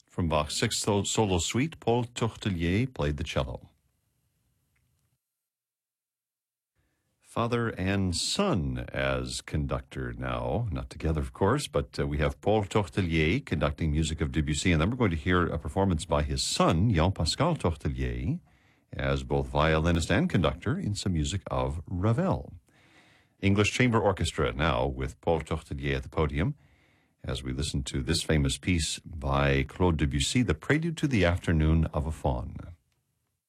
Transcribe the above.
From Bach's Sixth Solo Suite, Paul Tourtellier played the cello. Father and son as conductor now, not together, of course, but we have Paul Tourtellier conducting music of Debussy, and then we're going to hear a performance by his son, Jean-Pascal Tourtellier, as both violinist and conductor in some music of Ravel. English Chamber Orchestra now with Paul Tourtellier at the podium as we listen to this famous piece by Claude Debussy, The Prelude to the Afternoon of a Faun.